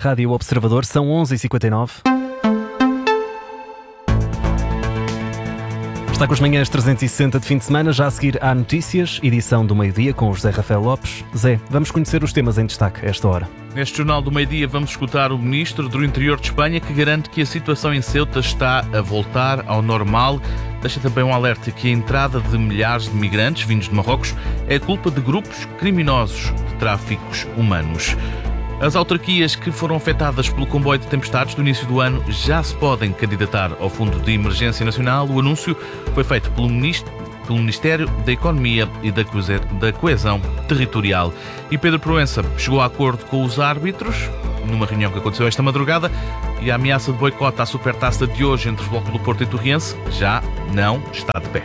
Rádio Observador, são 11h59. Está com as manhãs 360 de fim de semana, já a seguir há notícias, edição do meio-dia com o José Rafael Lopes. Zé, vamos conhecer os temas em destaque a esta hora. Neste Jornal do Meio-Dia vamos escutar o Ministro do Interior de Espanha que garante que a situação em Ceuta está a voltar ao normal. Deixa também um alerta que a entrada de milhares de migrantes vindos de Marrocos é culpa de grupos criminosos de tráficos humanos. As autarquias que foram afetadas pelo comboio de tempestades do início do ano já se podem candidatar ao Fundo de Emergência Nacional. O anúncio foi feito pelo Ministério da Economia e da Coesão Territorial. E Pedro Proença chegou a acordo com os árbitros numa reunião que aconteceu esta madrugada, e a ameaça de boicote à Supertaça de hoje entre o Bloco do Porto e Torriense já não está de pé.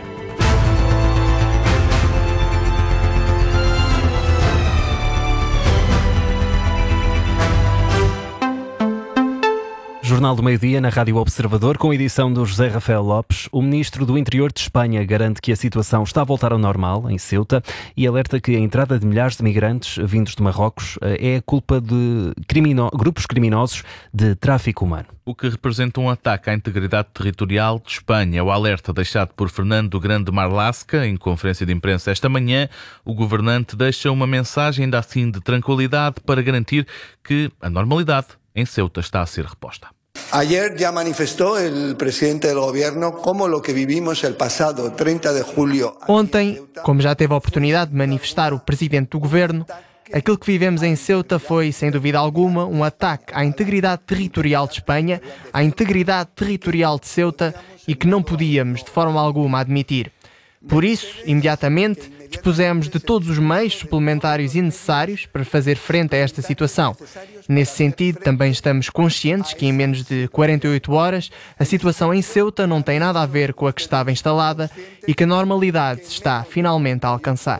Jornal do Meio-Dia na Rádio Observador, com edição do José Rafael Lopes. O Ministro do Interior de Espanha garante que a situação está a voltar ao normal em Ceuta e alerta que a entrada de milhares de migrantes vindos de Marrocos é a culpa de grupos criminosos de tráfico humano. O que representa um ataque à integridade territorial de Espanha. O alerta deixado por Fernando Grande Marlaska em conferência de imprensa esta manhã. O governante deixa uma mensagem ainda assim de tranquilidade para garantir que a normalidade em Ceuta está a ser reposta. Ayer ya manifestó el presidente del gobierno como lo que vivimos el pasado 30 de julio. Ontem, como já teve a oportunidade de manifestar o presidente do governo, aquilo que vivemos em Ceuta foi, sem dúvida alguma, um ataque à integridade territorial de Espanha, à integridade territorial de Ceuta e que não podíamos, de forma alguma, admitir. Por isso, imediatamente, dispusemos de todos os meios suplementares e necessários para fazer frente a esta situação. Nesse sentido, também estamos conscientes que em menos de 48 horas a situação em Ceuta não tem nada a ver com a que estava instalada e que a normalidade se está finalmente a alcançar.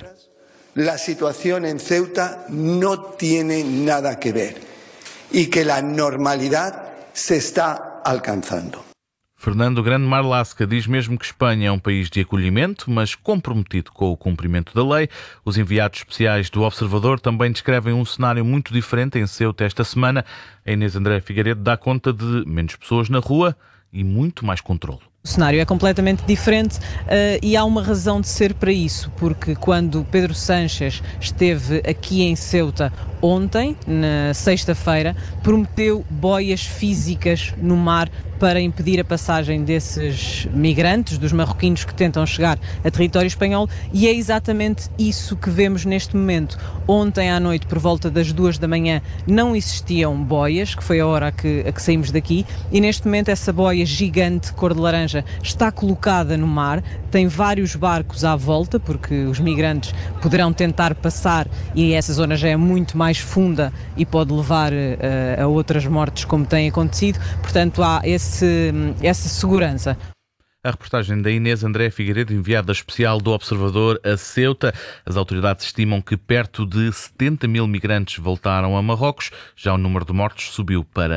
A situação em Ceuta não tem nada a ver e que a normalidade se está alcançando. Fernando Grande Marlaska diz mesmo que Espanha é um país de acolhimento, mas comprometido com o cumprimento da lei. Os enviados especiais do Observador também descrevem um cenário muito diferente em Ceuta esta semana. A Inês André Figueiredo dá conta de menos pessoas na rua e muito mais controle. O cenário é completamente diferente e há uma razão de ser para isso, porque quando Pedro Sánchez esteve aqui em Ceuta ontem, na sexta-feira, prometeu boias físicas no mar para impedir a passagem desses migrantes, dos marroquinos que tentam chegar a território espanhol, e é exatamente isso que vemos neste momento. Ontem à noite, por volta das 2 da manhã, não existiam boias, que foi a hora a que saímos daqui, e neste momento essa boia gigante, cor de laranja, está colocada no mar, tem vários barcos à volta, porque os migrantes poderão tentar passar e essa zona já é muito mais funda e pode levar a outras mortes como tem acontecido, portanto há essa segurança. A reportagem da Inês André Figueiredo, enviada especial do Observador a Ceuta. As autoridades estimam que perto de 70 mil migrantes voltaram a Marrocos. Já o número de mortos subiu para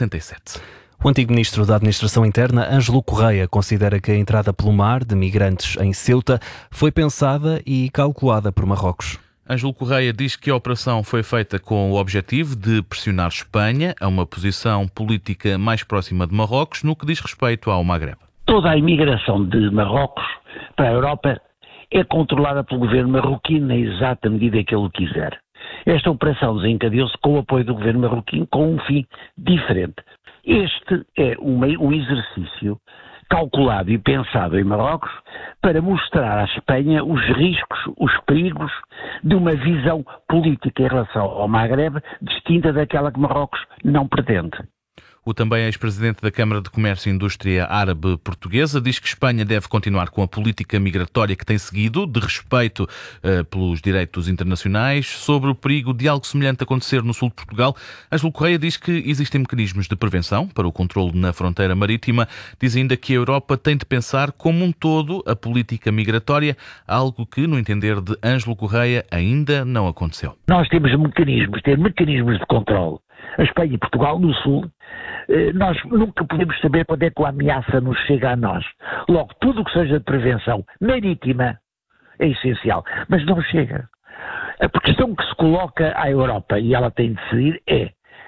67. O antigo ministro da Administração Interna, Ângelo Correia, considera que a entrada pelo mar de migrantes em Ceuta foi pensada e calculada por Marrocos. Ângelo Correia diz que a operação foi feita com o objetivo de pressionar Espanha a uma posição política mais próxima de Marrocos no que diz respeito ao Magreb. Toda a imigração de Marrocos para a Europa é controlada pelo governo marroquino na exata medida que ele quiser. Esta operação desencadeou-se com o apoio do governo marroquino com um fim diferente. Este é um exercício calculado e pensado em Marrocos para mostrar à Espanha os riscos, os perigos de uma visão política em relação ao Magreb distinta daquela que Marrocos não pretende. O também ex-presidente da Câmara de Comércio e Indústria Árabe Portuguesa diz que Espanha deve continuar com a política migratória que tem seguido, de respeito pelos direitos internacionais, sobre o perigo de algo semelhante acontecer no sul de Portugal. Ângelo Correia diz que existem mecanismos de prevenção para o controlo na fronteira marítima. Diz ainda que a Europa tem de pensar como um todo a política migratória, algo que, no entender de Ângelo Correia, ainda não aconteceu. Nós temos mecanismos de controle. A Espanha e Portugal, no sul, nós nunca podemos saber quando é que a ameaça nos chega a nós. Logo, tudo o que seja de prevenção marítima é essencial, mas não chega. A questão que se coloca à Europa, e ela tem de decidir, é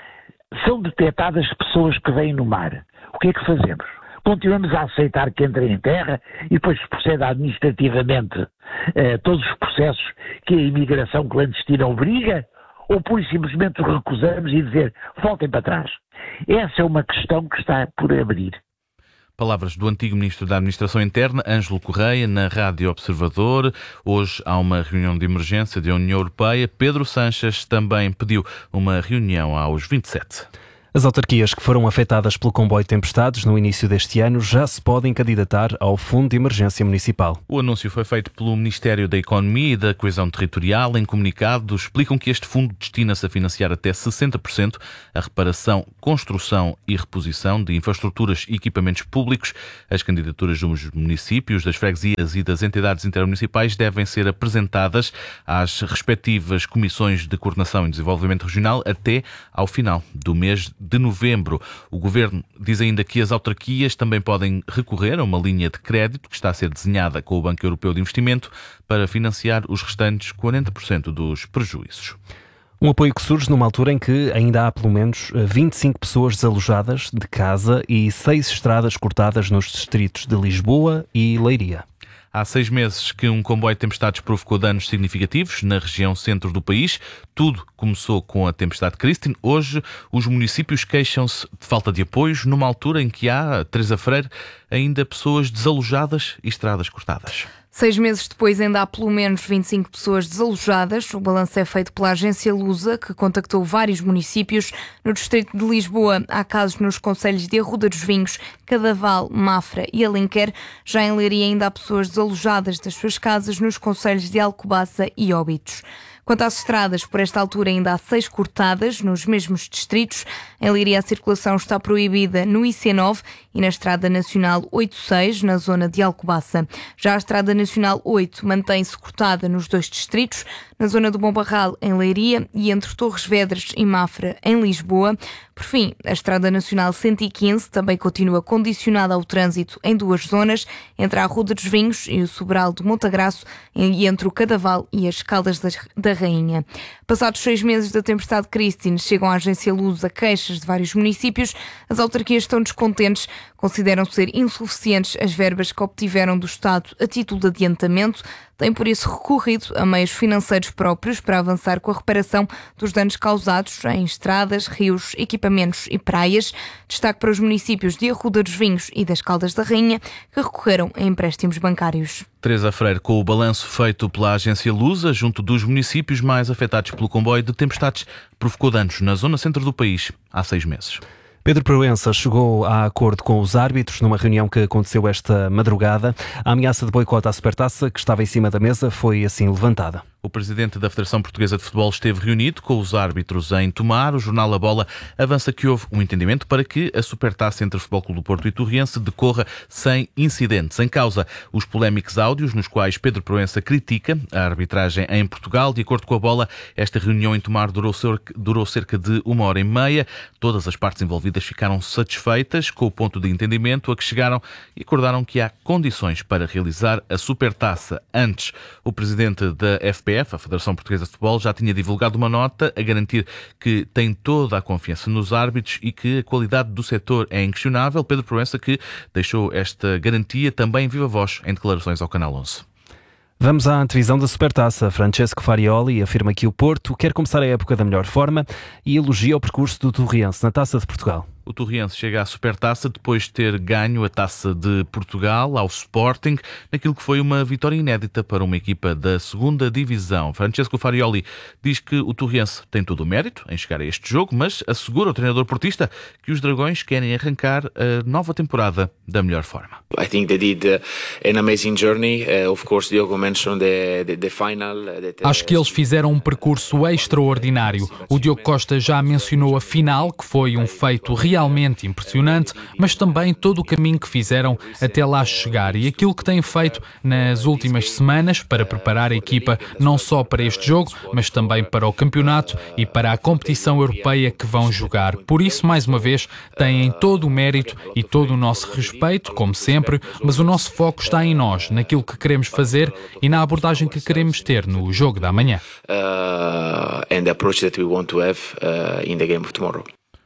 são detectadas pessoas que vêm no mar. O que é que fazemos? Continuamos a aceitar que entrem em terra e depois procede administrativamente todos os processos que a imigração clandestina obriga? Ou pura e simplesmente recusamos e dizer, voltem para trás? Essa é uma questão que está por abrir. Palavras do antigo Ministro da Administração Interna, Ângelo Correia, na Rádio Observador. Hoje há uma reunião de emergência da União Europeia. Pedro Sánchez também pediu uma reunião aos 27. As autarquias que foram afetadas pelo comboio de tempestades no início deste ano já se podem candidatar ao Fundo de Emergência Municipal. O anúncio foi feito pelo Ministério da Economia e da Coesão Territorial. Em comunicado, explicam que este fundo destina-se a financiar até 60% a reparação, construção e reposição de infraestruturas e equipamentos públicos. As candidaturas dos municípios, das freguesias e das entidades intermunicipais devem ser apresentadas às respectivas comissões de coordenação e desenvolvimento regional até ao final do mês de novembro. O Governo diz ainda que as autarquias também podem recorrer a uma linha de crédito que está a ser desenhada com o Banco Europeu de Investimento para financiar os restantes 40% dos prejuízos. Um apoio que surge numa altura em que ainda há pelo menos 25 pessoas desalojadas de casa e 6 estradas cortadas nos distritos de Lisboa e Leiria. Há 6 meses que um comboio de tempestades provocou danos significativos na região centro do país. Tudo começou com a tempestade Christine. Hoje, os municípios queixam-se de falta de apoios, numa altura em que há, Teresa Freire, ainda pessoas desalojadas e estradas cortadas. 6 meses depois ainda há pelo menos 25 pessoas desalojadas. O balanço é feito pela agência Lusa, que contactou vários municípios. No distrito de Lisboa há casos nos concelhos de Arruda dos Vinhos, Cadaval, Mafra e Alenquer. Já em Leiria ainda há pessoas desalojadas das suas casas nos concelhos de Alcobaça e Óbidos. Quanto às estradas, por esta altura ainda há 6 cortadas nos mesmos distritos. Em Leiria a circulação está proibida no IC9 e na Estrada Nacional 86, na zona de Alcobaça. Já a Estrada Nacional 8 mantém-se cortada nos 2 distritos, na zona do Bom Barral, em Leiria, e entre Torres Vedras e Mafra, em Lisboa. Por fim, a Estrada Nacional 115 também continua condicionada ao trânsito em 2 zonas, entre a Arruda dos Vinhos e o Sobral do Montagraço, e entre o Cadaval e as Caldas da Rainha. Passados 6 meses da tempestade Christine, chegam à agência Lusa queixas de vários municípios. As autarquias estão descontentes, consideram ser insuficientes as verbas que obtiveram do Estado a título de adiantamento. Têm por isso recorrido a meios financeiros próprios para avançar com a reparação dos danos causados em estradas, rios, equipamentos e praias. Destaque para os municípios de Arruda dos Vinhos e das Caldas da Rainha, que recorreram a empréstimos bancários. Teresa Freire, com o balanço feito pela agência Lusa, junto dos municípios mais afetados pelo comboio de tempestades, provocou danos na zona centro do país há 6 meses. Pedro Proença chegou a acordo com os árbitros numa reunião que aconteceu esta madrugada. A ameaça de boicote à Supertaça, que estava em cima da mesa, foi assim levantada. O presidente da Federação Portuguesa de Futebol esteve reunido com os árbitros em Tomar. O jornal A Bola avança que houve um entendimento para que a Supertaça entre o Futebol Clube do Porto e Torriense decorra sem incidentes. Em causa, os polémicos áudios nos quais Pedro Proença critica a arbitragem em Portugal. De acordo com a Bola, esta reunião em Tomar durou cerca de 1h30. Todas as partes envolvidas ficaram satisfeitas com o ponto de entendimento a que chegaram e acordaram que há condições para realizar a Supertaça. Antes, o presidente da FPF, a Federação Portuguesa de Futebol, já tinha divulgado uma nota a garantir que tem toda a confiança nos árbitros e que a qualidade do setor é inquestionável. Pedro Proença, que deixou esta garantia também em viva voz em declarações ao Canal 11. Vamos à antevisão da Supertaça. Francesco Farioli afirma que o Porto quer começar a época da melhor forma e elogia o percurso do Torriense na Taça de Portugal. O Torriense chega à Supertaça depois de ter ganho a Taça de Portugal ao Sporting, naquilo que foi uma vitória inédita para uma equipa da 2ª Divisão. Francesco Farioli diz que o Torriense tem todo o mérito em chegar a este jogo, mas assegura o treinador portista que os Dragões querem arrancar a nova temporada da melhor forma. I think they did an amazing journey. Of course, Diogo mentioned the final. Acho que eles fizeram um percurso extraordinário. O Diogo Costa já mencionou a final, que foi um feito realmente impressionante, mas também todo o caminho que fizeram até lá chegar e aquilo que têm feito nas últimas semanas para preparar a equipa não só para este jogo, mas também para o campeonato e para a competição europeia que vão jogar. Por isso, mais uma vez, têm todo o mérito e todo o nosso respeito, como sempre, mas o nosso foco está em nós, naquilo que queremos fazer e na abordagem que queremos ter no jogo da manhã. And the approach that we want to have in the game of tomorrow.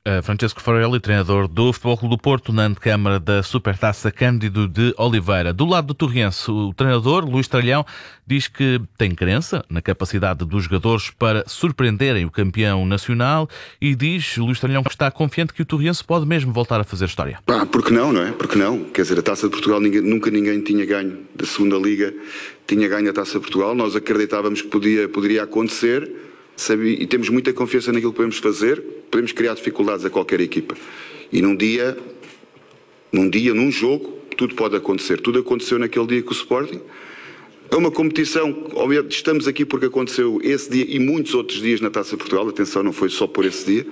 Francesco Farelli, treinador do Futebol Clube do Porto, na antecâmara da Supertaça Cândido de Oliveira. Do lado do Torriense, o treinador, Luís Tralhão, diz que tem crença na capacidade dos jogadores para surpreenderem o campeão nacional e diz, Luís Tralhão, que está confiante que o Torriense pode mesmo voltar a fazer história. Porque não é? Porque não? Quer dizer, a Taça de Portugal nunca ninguém tinha ganho da segunda Liga, tinha ganho a Taça de Portugal. Nós acreditávamos que poderia acontecer. E temos muita confiança naquilo que podemos fazer. Podemos criar dificuldades a qualquer equipa e num jogo tudo pode acontecer. Tudo aconteceu naquele dia com o Sporting. É uma competição, estamos aqui porque aconteceu esse dia e muitos outros dias na Taça de Portugal. Atenção, não foi só por esse dia.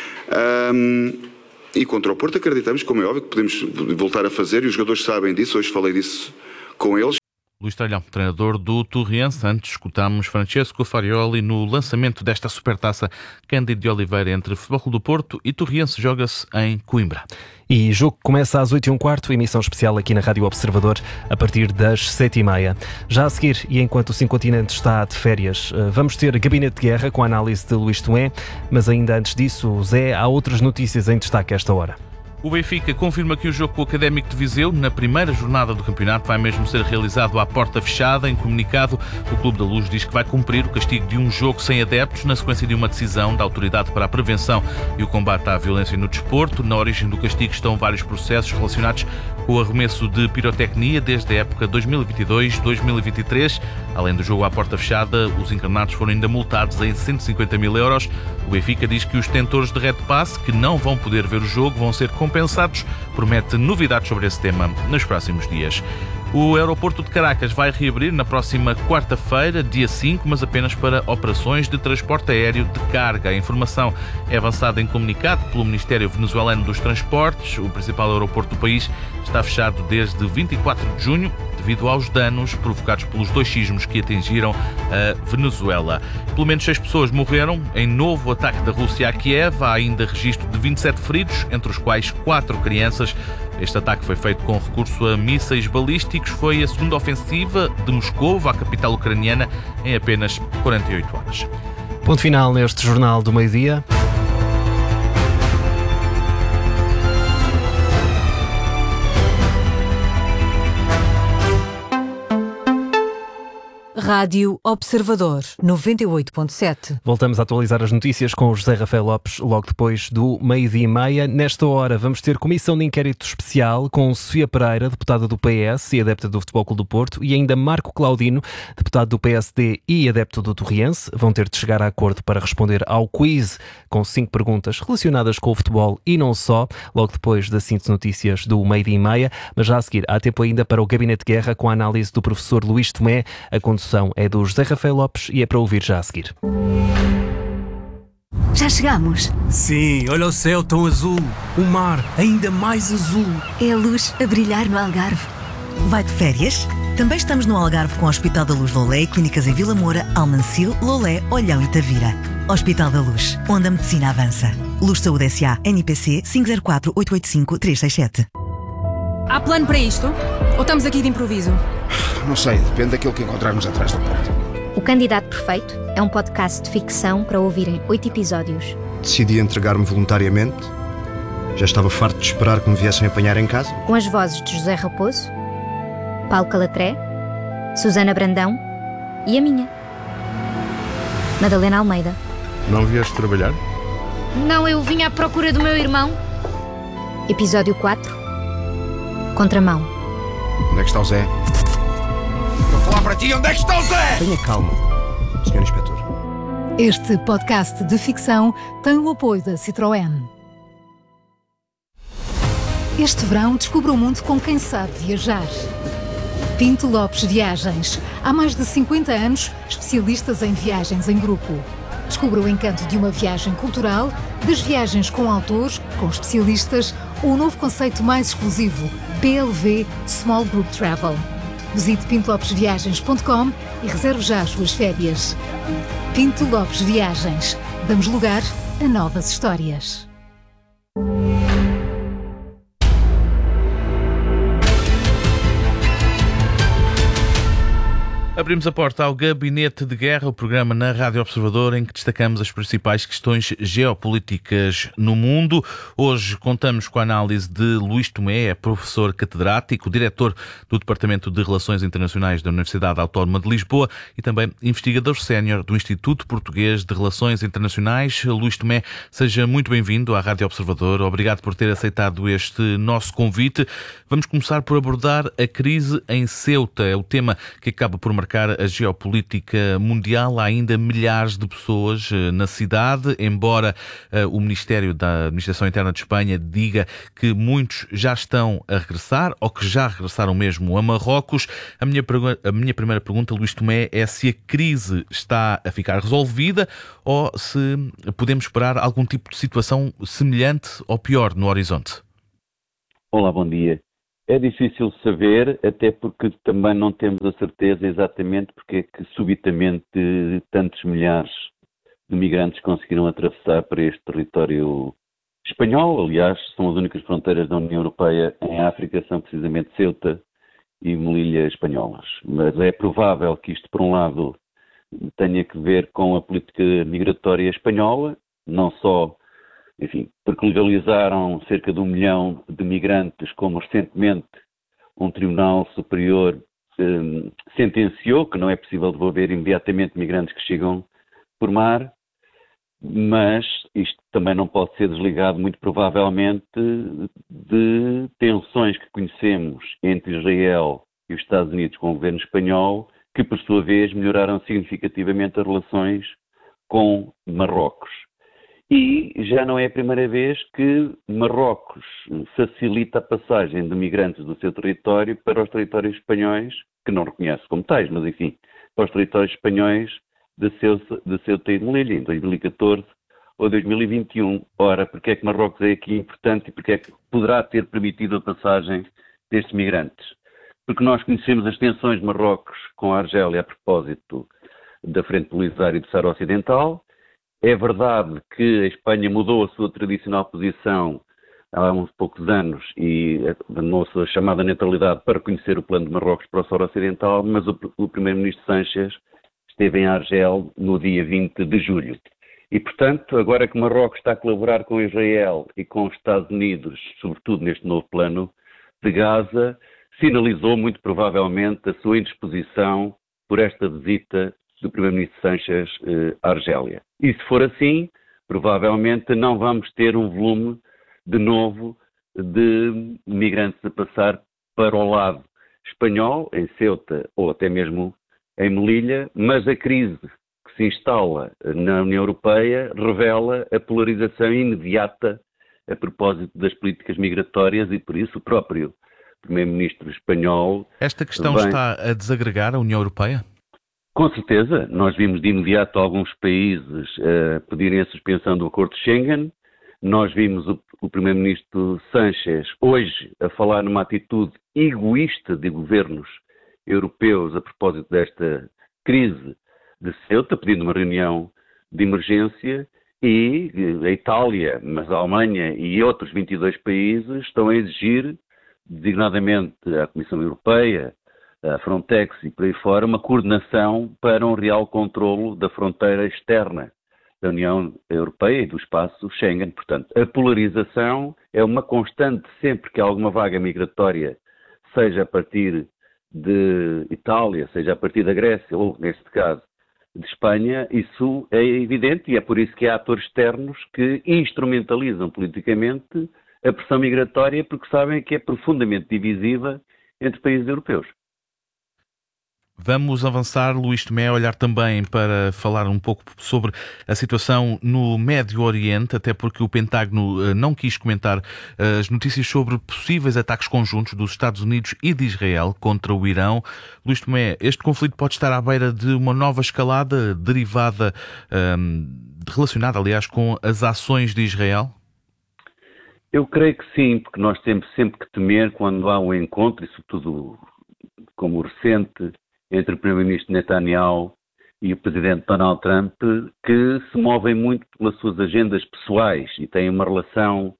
E contra o Porto acreditamos, como é óbvio, que podemos voltar a fazer, e os jogadores sabem disso. Hoje falei disso com eles. Luís Tralhão, treinador do Torriense. Antes escutámos Francesco Farelli no lançamento desta Supertaça Cândido de Oliveira entre Futebol Clube do Porto e Torriense. Joga-se em Coimbra. E o jogo começa às 8h15, emissão especial aqui na Rádio Observador, a partir das 7h30. Já a seguir, e enquanto o 5 Continentes está de férias, vamos ter Gabinete de Guerra com a análise de Luís Tomé, mas ainda antes disso, Zé, há outras notícias em destaque a esta hora. O Benfica confirma que o jogo com o Académico de Viseu, na primeira jornada do campeonato, vai mesmo ser realizado à porta fechada. Em comunicado, o Clube da Luz diz que vai cumprir o castigo de um jogo sem adeptos, na sequência de uma decisão da Autoridade para a Prevenção e o Combate à Violência no Desporto. Na origem do castigo estão vários processos relacionados com o arremesso de pirotecnia desde a época 2022-2023. Além do jogo à porta fechada, os encarnados foram ainda multados em 150 mil euros. O Benfica diz que os detentores de Red Pass, que não vão poder ver o jogo, vão ser compensados. Promete novidades sobre esse tema nos próximos dias. O aeroporto de Caracas vai reabrir na próxima quarta-feira, dia 5, mas apenas para operações de transporte aéreo de carga. A informação é avançada em comunicado pelo Ministério Venezuelano dos Transportes. O principal aeroporto do país está fechado desde 24 de junho, devido aos danos provocados pelos 2 sismos que atingiram a Venezuela. Pelo menos 6 pessoas morreram em novo ataque da Rússia a Kiev. Há ainda registro de 27 feridos, entre os quais 4 crianças. Este ataque foi feito com recurso a mísseis balísticos. Foi a segunda ofensiva de Moscou à capital ucraniana em apenas 48 horas. Ponto final neste Jornal do Meio-Dia. Rádio Observador 98.7. Voltamos a atualizar as notícias com o José Rafael Lopes logo depois do 12h30. Nesta hora vamos ter comissão de inquérito especial com Sofia Pereira, deputada do PS e adepta do Futebol Clube do Porto, e ainda Marco Claudino, deputado do PSD e adepto do Torriense. Vão ter de chegar a acordo para responder ao quiz com 5 perguntas relacionadas com o futebol e não só, logo depois da síntese de notícias do 12h30. Mas já a seguir há tempo ainda para o Gabinete de Guerra com a análise do professor Luís Tomé. A condução é do José Rafael Lopes e é para ouvir já a seguir. Já chegamos? Sim, olha o céu tão azul, o mar ainda mais azul. É a luz a brilhar no Algarve. Vai de férias? Também estamos no Algarve com o Hospital da Luz Lolé e clínicas em Vila Moura, Almancil, Lolé, Olhão e Tavira. Hospital da Luz, onde a medicina avança. Luz Saúde S.A. NIPC 504-885-367. Há plano para isto? Ou estamos aqui de improviso? Não sei, depende daquilo que encontrarmos atrás da porta. O Candidato Perfeito é um podcast de ficção para ouvir em 8 episódios. Decidi entregar-me voluntariamente. Já estava farto de esperar que me viessem apanhar em casa. Com as vozes de José Raposo, Paulo Calatré, Susana Brandão e a minha, Madalena Almeida. Não vieste trabalhar? Não, eu vim à procura do meu irmão. Episódio 4. Contramão. Onde é que está o Zé? Vou falar para ti, onde é que está o Zé? Tenha calma, Sr. Inspetor. Este podcast de ficção tem o apoio da Citroën. Este verão descubra o mundo com quem sabe viajar. Pinto Lopes Viagens. Há mais de 50 anos, especialistas em viagens em grupo. Descubra o encanto de uma viagem cultural, das viagens com autores, com especialistas, ou o novo conceito mais exclusivo, PLV Small Group Travel. Visite pintolopesviagens.com e reserve já as suas férias. Pinto Lopes Viagens. Damos lugar a novas histórias. A Abrimos a porta ao Gabinete de Guerra, o programa na Rádio Observador em que destacamos as principais questões geopolíticas no mundo. Hoje contamos com a análise de Luís Tomé, professor catedrático, diretor do Departamento de Relações Internacionais da Universidade Autónoma de Lisboa e também investigador sénior do Instituto Português de Relações Internacionais. Luís Tomé, seja muito bem-vindo à Rádio Observador. Obrigado por ter aceitado este nosso convite. Vamos começar por abordar a crise em Ceuta. É o tema que acaba por marcar a geopolítica mundial. Há ainda milhares de pessoas na cidade, embora o Ministério da Administração Interna de Espanha diga que muitos já estão a regressar ou que já regressaram mesmo a Marrocos. A minha primeira pergunta, Luís Tomé, é se a crise está a ficar resolvida ou se podemos esperar algum tipo de situação semelhante ou pior no horizonte. Olá, bom dia. É difícil saber, até porque também não temos a certeza exatamente porque é que subitamente tantos milhares de migrantes conseguiram atravessar para este território espanhol. Aliás, são as únicas fronteiras da União Europeia em África, são precisamente Ceuta e Melilla espanholas. Mas é provável que isto, por um lado, tenha que ver com a política migratória espanhola, não só, enfim, porque legalizaram cerca de 1 milhão de migrantes, como recentemente um Tribunal Superior sentenciou que não é possível devolver imediatamente migrantes que chegam por mar, mas isto também não pode ser desligado, muito provavelmente, de tensões que conhecemos entre Israel e os Estados Unidos com o governo espanhol, que por sua vez melhoraram significativamente as relações com Marrocos. E já não é a primeira vez que Marrocos facilita a passagem de migrantes do seu território para os territórios espanhóis, que não reconhece como tais, mas enfim, para os territórios espanhóis de Ceuta e de Melilla, em 2014 ou 2021. Ora, porque é que Marrocos é aqui importante e porque é que poderá ter permitido a passagem destes migrantes? Porque nós conhecemos as tensões de Marrocos com a Argélia a propósito da Frente Polisário do Saara Ocidental. É verdade que a Espanha mudou a sua tradicional posição há uns poucos anos e tornou-se a chamada neutralidade para reconhecer o plano de Marrocos para o Saara Ocidental, mas o primeiro-ministro Sánchez esteve em Argel no dia 20 de julho. E, portanto, agora que Marrocos está a colaborar com Israel e com os Estados Unidos, sobretudo neste novo plano de Gaza, sinalizou muito provavelmente a sua indisposição por esta visita do primeiro-ministro Sánchez à Argélia. E se for assim, provavelmente não vamos ter um volume de novo de migrantes a passar para o lado espanhol, em Ceuta ou até mesmo em Melilla, mas a crise que se instala na União Europeia revela a polarização imediata a propósito das políticas migratórias e por isso o próprio primeiro-ministro espanhol... Esta questão está a desagregar a União Europeia? Com certeza. Nós vimos de imediato alguns países pedirem a suspensão do acordo de Schengen. Nós vimos o primeiro-ministro Sánchez hoje a falar numa atitude egoísta de governos europeus a propósito desta crise de Ceuta, pedindo uma reunião de emergência, e a Itália, mas a Alemanha e outros 22 países estão a exigir, designadamente a Comissão Europeia, a Frontex e por aí fora, uma coordenação para um real controlo da fronteira externa da União Europeia e do espaço Schengen. Portanto, a polarização é uma constante sempre que há alguma vaga migratória, seja a partir de Itália, seja a partir da Grécia ou, neste caso, de Espanha. Isso é evidente e é por isso que há atores externos que instrumentalizam politicamente a pressão migratória porque sabem que é profundamente divisiva entre países europeus. Vamos avançar, Luís Tomé, a olhar também para falar um pouco sobre a situação no Médio Oriente, até porque o Pentágono não quis comentar as notícias sobre possíveis ataques conjuntos dos Estados Unidos e de Israel contra o Irão. Luís Tomé, este conflito pode estar à beira de uma nova escalada derivada, relacionada, aliás, com as ações de Israel? Eu creio que sim, porque nós temos sempre que temer quando há um encontro, e sobretudo como o recente, entre o primeiro-ministro Netanyahu e o presidente Donald Trump, que se movem muito pelas suas agendas pessoais e têm uma relação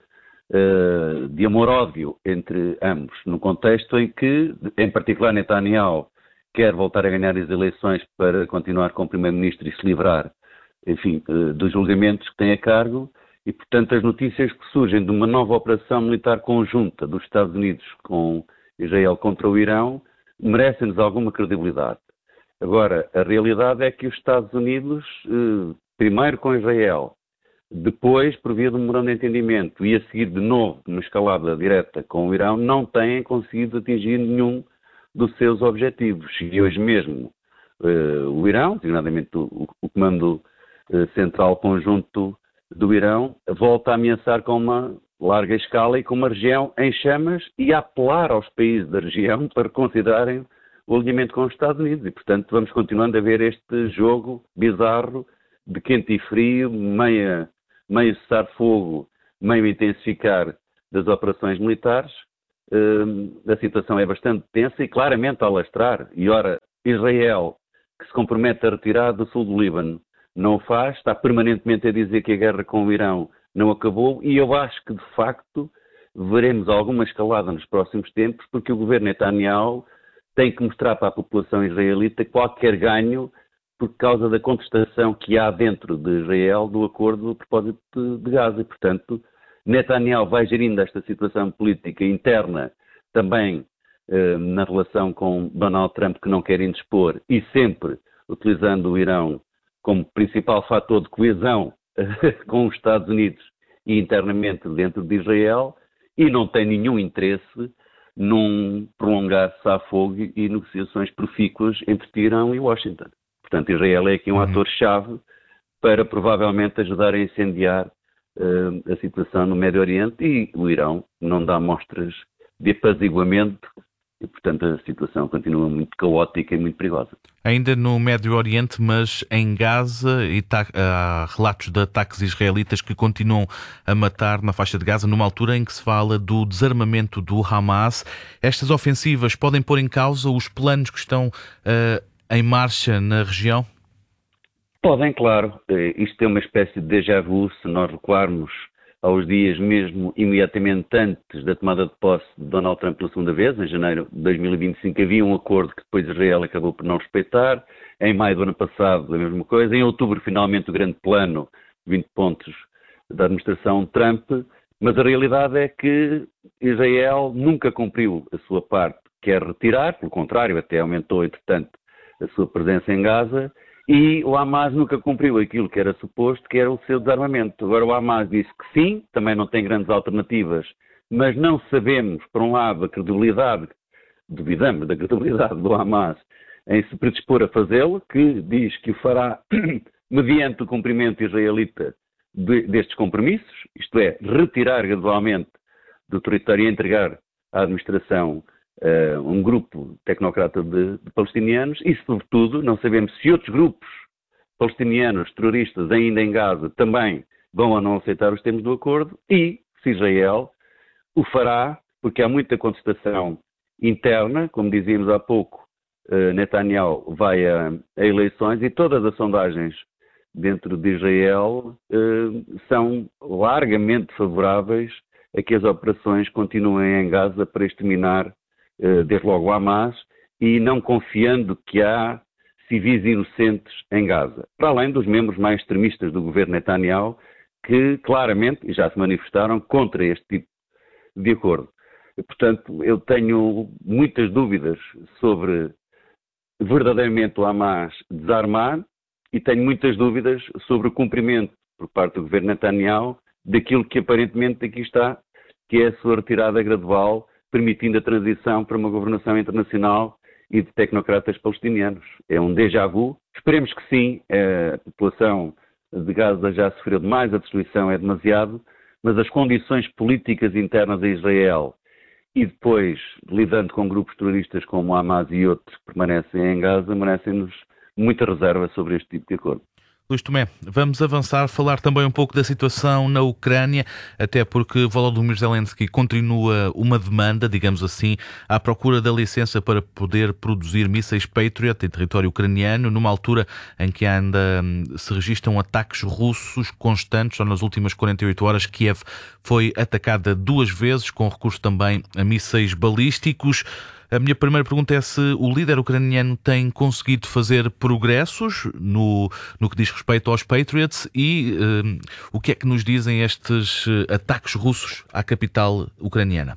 de amor-ódio entre ambos, num contexto em que, em particular, Netanyahu quer voltar a ganhar as eleições para continuar como Primeiro-Ministro e se livrar, enfim, dos julgamentos que tem a cargo. E, portanto, as notícias que surgem de uma nova operação militar conjunta dos Estados Unidos com Israel contra o Irão merecem-nos alguma credibilidade. Agora, a realidade é que os Estados Unidos, primeiro com Israel, depois, por via do memorando de entendimento e a seguir de novo numa escalada direta com o Irão, não têm conseguido atingir nenhum dos seus objetivos. E hoje mesmo o Irão, designadamente o Comando Central Conjunto do Irão, volta a ameaçar com uma larga escala e com uma região em chamas e a apelar aos países da região para considerarem o alinhamento com os Estados Unidos. E, portanto, vamos continuando a ver este jogo bizarro de quente e frio, meio cessar fogo, meio intensificar das operações militares. A situação é bastante tensa e claramente a alastrar. E, ora, Israel, que se compromete a retirar do sul do Líbano, não o faz, está permanentemente a dizer que a guerra com o Irão não acabou, e eu acho que, de facto, veremos alguma escalada nos próximos tempos, porque o governo Netanyahu tem que mostrar para a população israelita qualquer ganho por causa da contestação que há dentro de Israel do acordo a propósito de Gaza. E, portanto, Netanyahu vai gerindo esta situação política interna também na relação com Donald Trump, que não quer indispor, e sempre utilizando o Irão como principal fator de coesão com os Estados Unidos e internamente dentro de Israel, e não tem nenhum interesse num prolongar cessar-fogo e negociações profícuas entre Teherão e Washington. Portanto, Israel é aqui um ator-chave para provavelmente ajudar a incendiar a situação no Médio Oriente, e o Irão não dá mostras de apaziguamento e, portanto, a situação continua muito caótica e muito perigosa. Ainda no Médio Oriente, mas em Gaza, há relatos de ataques israelitas que continuam a matar na faixa de Gaza, numa altura em que se fala do desarmamento do Hamas. Estas ofensivas podem pôr em causa os planos que estão em marcha na região? Podem, claro. Isto é uma espécie de déjà vu, se nós recuarmos aos dias mesmo imediatamente antes da tomada de posse de Donald Trump pela segunda vez, em janeiro de 2025, havia um acordo que depois Israel acabou por não respeitar. Em maio do ano passado, a mesma coisa. Em outubro, finalmente, o grande plano, 20 pontos da administração Trump. Mas a realidade é que Israel nunca cumpriu a sua parte, que é retirar, pelo contrário, até aumentou, entretanto, a sua presença em Gaza. E o Hamas nunca cumpriu aquilo que era suposto, que era o seu desarmamento. Agora o Hamas disse que sim, também não tem grandes alternativas, mas não sabemos, por um lado, a credibilidade, duvidamos da credibilidade do Hamas em se predispor a fazê-lo, que diz que o fará mediante o cumprimento israelita destes compromissos, isto é, retirar gradualmente do território e entregar à administração um grupo tecnocrata de palestinianos, e, sobretudo, não sabemos se outros grupos palestinianos terroristas ainda em Gaza também vão ou não aceitar os termos do acordo, e se Israel o fará, porque há muita contestação interna, como dizíamos há pouco, Netanyahu vai a eleições e todas as sondagens dentro de Israel são largamente favoráveis a que as operações continuem em Gaza para exterminar desde logo o Hamas, e não confiando que há civis inocentes em Gaza. Para além dos membros mais extremistas do governo Netanyahu, que claramente já se manifestaram contra este tipo de acordo. Portanto, eu tenho muitas dúvidas sobre verdadeiramente o Hamas desarmar, e tenho muitas dúvidas sobre o cumprimento por parte do governo Netanyahu daquilo que aparentemente aqui está, que é a sua retirada gradual, permitindo a transição para uma governação internacional e de tecnocratas palestinianos. É um déjà vu. Esperemos que sim. A população de Gaza já sofreu demais, a destruição é demasiado, mas as condições políticas internas a Israel e depois lidando com grupos terroristas como o Hamas e outros que permanecem em Gaza merecem-nos muita reserva sobre este tipo de acordo. Luís Tomé, vamos avançar, falar também um pouco da situação na Ucrânia, até porque Volodymyr Zelensky continua uma demanda, digamos assim, à procura da licença para poder produzir mísseis Patriot em território ucraniano, numa altura em que ainda se registram ataques russos constantes. Só nas últimas 48 horas Kiev foi atacada 2 vezes, com recurso também a mísseis balísticos. A minha primeira pergunta é se o líder ucraniano tem conseguido fazer progressos no que diz respeito aos Patriots e o que é que nos dizem estes ataques russos à capital ucraniana?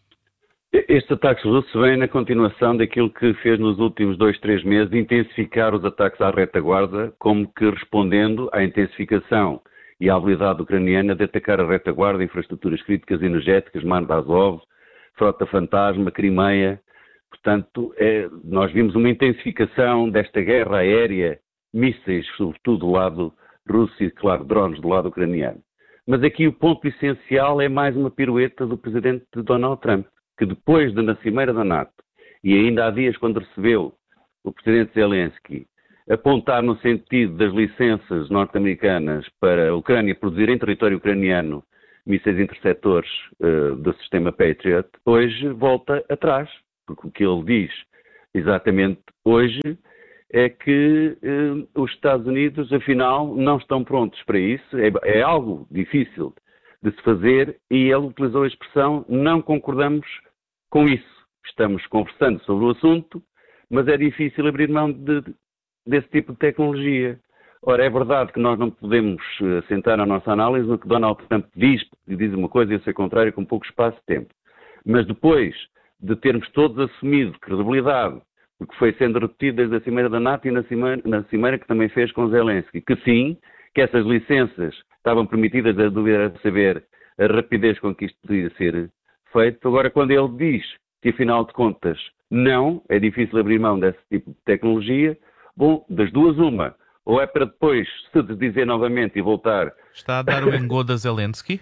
Estes ataques russos vêm na continuação daquilo que fez nos últimos 2-3 meses, de intensificar os ataques à retaguarda, como que respondendo à intensificação e à habilidade ucraniana de atacar a retaguarda, infraestruturas críticas energéticas, Mar de Azov, Frota Fantasma, Crimeia. Portanto, nós vimos uma intensificação desta guerra aérea, mísseis, sobretudo do lado russo e, claro, drones do lado ucraniano. Mas aqui o ponto essencial é mais uma pirueta do presidente Donald Trump, que depois na Cimeira da NATO, e ainda há dias quando recebeu o presidente Zelensky, apontar no sentido das licenças norte-americanas para a Ucrânia produzir em território ucraniano mísseis interceptores do sistema Patriot, hoje volta atrás, porque o que ele diz exatamente hoje é que os Estados Unidos, afinal, não estão prontos para isso, é algo difícil de se fazer, e ele utilizou a expressão "não concordamos com isso". Estamos conversando sobre o assunto, mas é difícil abrir mão desse tipo de tecnologia. Ora, é verdade que nós não podemos assentar a nossa análise no que Donald Trump diz uma coisa e o seu contrário com pouco espaço de tempo. Mas depois de termos todos assumido credibilidade, porque foi sendo repetido desde a Cimeira da NATO e na Cimeira que também fez com Zelensky, que sim, que essas licenças estavam permitidas, a dúvida era saber a rapidez com que isto podia ser feito. Agora, quando ele diz que, afinal de contas, não, é difícil abrir mão desse tipo de tecnologia, bom, das duas uma, ou é para depois se desdizer novamente e voltar... Está a dar o engodo a Zelensky?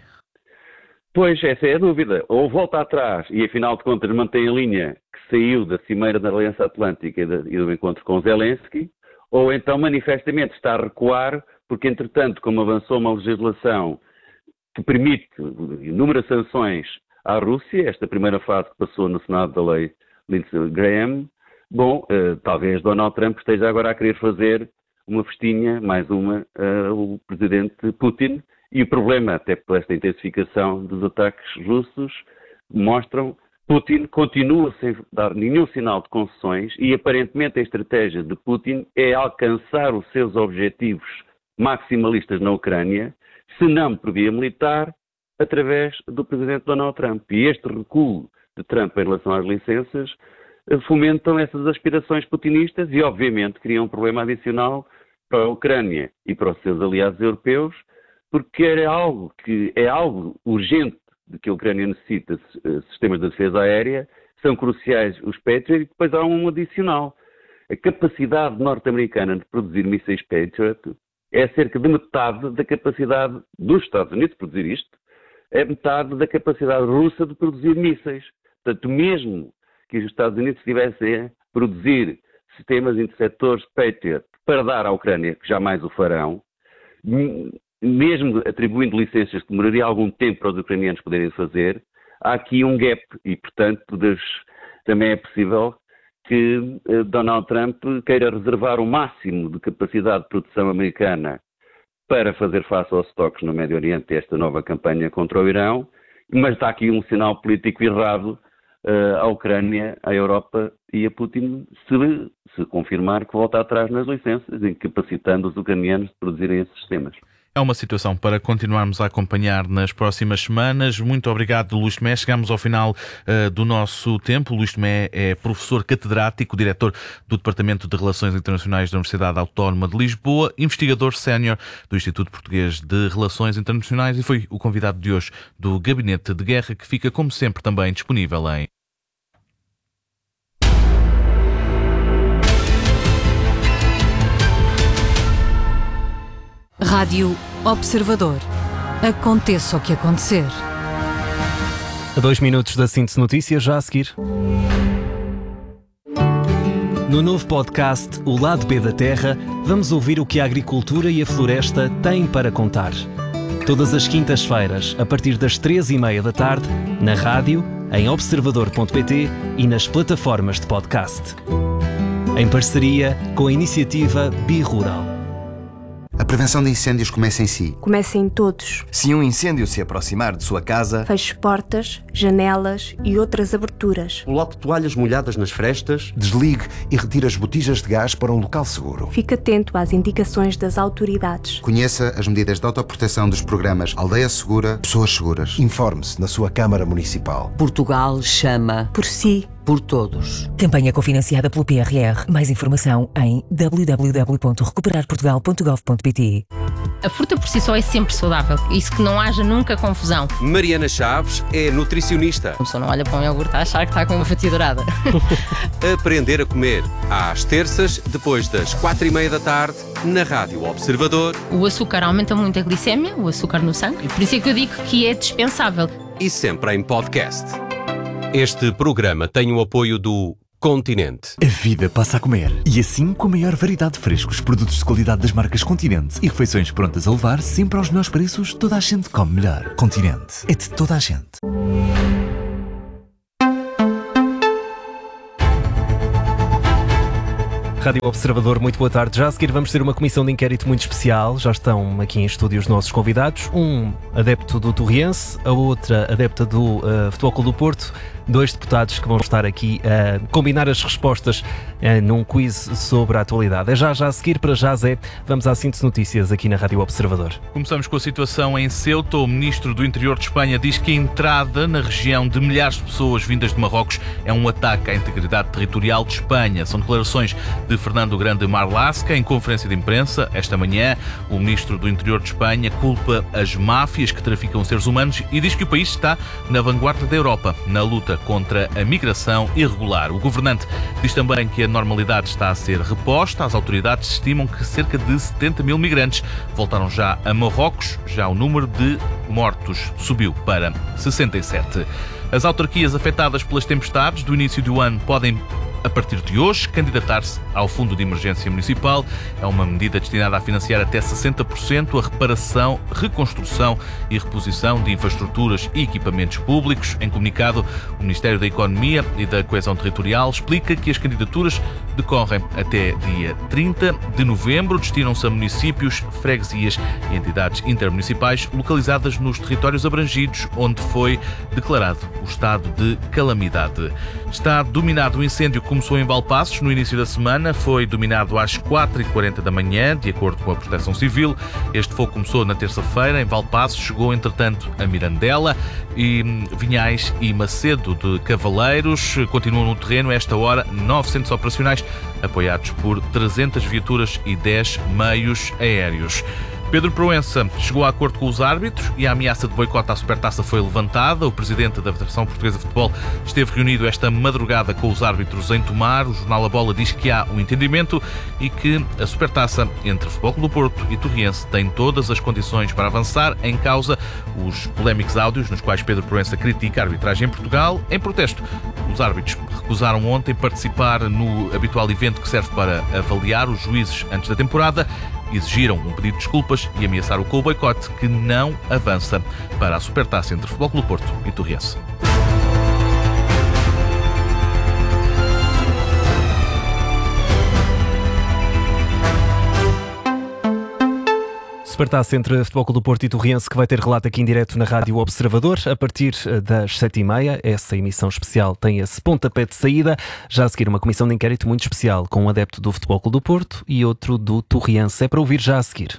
Pois, essa é a dúvida. Ou volta atrás e, afinal de contas, mantém a linha que saiu da Cimeira da Aliança Atlântica e do encontro com Zelensky, ou então, manifestamente, está a recuar, porque, entretanto, como avançou uma legislação que permite inúmeras sanções à Rússia, esta primeira fase que passou no Senado da lei Lindsey Graham, bom, talvez Donald Trump esteja agora a querer fazer uma festinha, mais uma, o presidente Putin, e o problema, até por esta intensificação dos ataques russos, mostram Putin continua sem dar nenhum sinal de concessões e aparentemente a estratégia de Putin é alcançar os seus objetivos maximalistas na Ucrânia, se não por via militar, através do presidente Donald Trump. E este recuo de Trump em relação às licenças fomentam essas aspirações putinistas e obviamente criam um problema adicional para a Ucrânia e para os seus aliados europeus, porque é algo urgente de que a Ucrânia necessita sistemas de defesa aérea, são cruciais os Patriot, e depois há um adicional. A capacidade norte-americana de produzir mísseis Patriot é cerca de metade da capacidade dos Estados Unidos de produzir isto, é metade da capacidade russa de produzir mísseis. Portanto, mesmo que os Estados Unidos estivessem a produzir sistemas interceptores Patriot para dar à Ucrânia, que jamais o farão, mesmo atribuindo licenças que demoraria algum tempo para os ucranianos poderem fazer, há aqui um gap e, portanto, também é possível que Donald Trump queira reservar o máximo de capacidade de produção americana para fazer face aos estoques no Médio Oriente, esta nova campanha contra o Irão, mas dá aqui um sinal político errado à Ucrânia, à Europa e a Putin se confirmar que volta atrás nas licenças, incapacitando os ucranianos de produzirem esses sistemas. É uma situação para continuarmos a acompanhar nas próximas semanas. Muito obrigado, Luís Tomé. Chegamos ao final do nosso tempo. Luís Tomé é professor catedrático, diretor do Departamento de Relações Internacionais da Universidade Autónoma de Lisboa, investigador sénior do Instituto Português de Relações Internacionais e foi o convidado de hoje do Gabinete de Guerra, que fica, como sempre, também disponível em Rádio Observador. Aconteça o que acontecer. A 2 minutos da síntese notícias, já a seguir. No novo podcast O Lado B da Terra, vamos ouvir o que a agricultura e a floresta têm para contar. Todas as quintas-feiras, a partir das 3h30 da tarde, na rádio, em observador.pt e nas plataformas de podcast. Em parceria com a iniciativa Birural. A prevenção de incêndios começa em si. Começa em todos. Se um incêndio se aproximar de sua casa, feche portas, janelas e outras aberturas. Coloque toalhas molhadas nas frestas. Desligue e retire as botijas de gás para um local seguro. Fique atento às indicações das autoridades. Conheça as medidas de autoproteção dos programas Aldeia Segura, Pessoas Seguras. Informe-se na sua Câmara Municipal. Portugal chama por si. Por todos. Campanha cofinanciada pelo PRR. Mais informação em www.recuperarportugal.gov.pt. A fruta por si só é sempre saudável. Isso que não haja nunca confusão. Mariana Chaves é nutricionista. A pessoa não olha para um iogurte a achar que está com uma fatia dourada. Aprender a comer. Às terças, depois das 4:30 da tarde, na Rádio Observador. O açúcar aumenta muito a glicémia, o açúcar no sangue. Por isso é que eu digo que é dispensável. E sempre em podcast. Este programa tem o apoio do Continente. A vida passa a comer. E assim, com a maior variedade de frescos, produtos de qualidade das marcas Continente e refeições prontas a levar, sempre aos melhores preços, toda a gente come melhor. Continente. É de toda a gente. Rádio Observador, muito boa tarde. Já a seguir vamos ter uma comissão de inquérito muito especial. Já estão aqui em estúdio os nossos convidados. Um adepto do Torriense, a outra adepta do Futebol Clube do Porto. 2 deputados que vão estar aqui a combinar as respostas num quiz sobre a atualidade. É já a seguir, para já, Zé, vamos à síntese de notícias aqui na Rádio Observador. Começamos com a situação em Ceuta. O ministro do Interior de Espanha diz que a entrada na região de milhares de pessoas vindas de Marrocos é um ataque à integridade territorial de Espanha. São declarações de Fernando Grande Marlaska em conferência de imprensa esta manhã. O ministro do Interior de Espanha culpa as máfias que traficam seres humanos e diz que o país está na vanguarda da Europa na luta contra a migração irregular. O governante diz também que a normalidade está a ser reposta. As autoridades estimam que cerca de 70 mil migrantes voltaram já a Marrocos. Já o número de mortos subiu para 67. As autarquias afetadas pelas tempestades do início do ano podem, a partir de hoje, candidatar-se ao Fundo de Emergência Municipal. É uma medida destinada a financiar até 60% a reparação, reconstrução e reposição de infraestruturas e equipamentos públicos. Em comunicado, o Ministério da Economia e da Coesão Territorial explica que as candidaturas decorrem até dia 30 de novembro. Destinam-se a municípios, freguesias e entidades intermunicipais localizadas nos territórios abrangidos, onde foi declarado o estado de calamidade. Está dominado o incêndio que começou em Valpaços no início da semana. Foi dominado às 4h40 da manhã, de acordo com a Proteção Civil. Este fogo começou na terça-feira em Valpaços, chegou entretanto a Mirandela e Vinhais e Macedo de Cavaleiros. Continuam no terreno a esta hora 900 operacionais, apoiados por 300 viaturas e 10 meios aéreos. Pedro Proença chegou a acordo com os árbitros e a ameaça de boicote à Supertaça foi levantada. O presidente da Federação Portuguesa de Futebol esteve reunido esta madrugada com os árbitros em Tomar. O jornal A Bola diz que há um entendimento e que a Supertaça entre Futebol Clube do Porto e Torriense tem todas as condições para avançar. Em causa os polémicos áudios nos quais Pedro Proença critica a arbitragem em Portugal. Em protesto, os árbitros recusaram ontem participar no habitual evento que serve para avaliar os juízes antes da temporada. Exigiram um pedido de desculpas e ameaçaram com o boicote, que não avança para a Supertaça entre Futebol Clube do Porto e Torriense. Supertaça entre Futebol Clube do Porto e Torriense, que vai ter relato aqui em direto na Rádio Observador a partir das 7h30. Essa emissão especial tem esse pontapé de saída. Já a seguir uma comissão de inquérito muito especial com um adepto do Futebol Clube do Porto e outro do Torriense. É para ouvir já a seguir.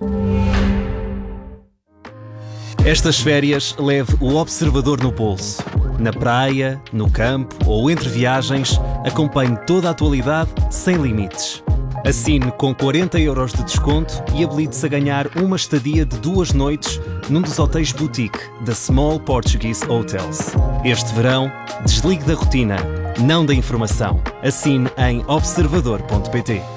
Estas férias leve o Observador no bolso. Na praia, no campo ou entre viagens, acompanhe toda a atualidade sem limites. Assine com 40 € de desconto e habilite-se a ganhar uma estadia de 2 noites num dos hotéis boutique da Small Portuguese Hotels. Este verão, desligue da rotina, não da informação. Assine em observador.pt.